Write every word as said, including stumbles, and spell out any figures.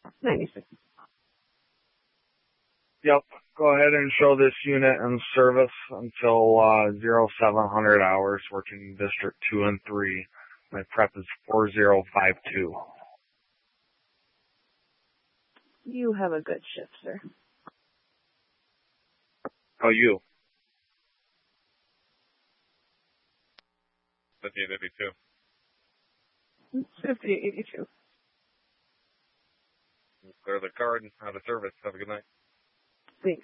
ninety-six. Yep. Go ahead and show this unit in service until uh, zero seven hundred hours, working District two and three. My prep is four zero five two. You have a good shift, sir. Oh, you? fifty-eight eighty-two. fifty-eight eighty-two. Clear the card and out of service. Have a good night.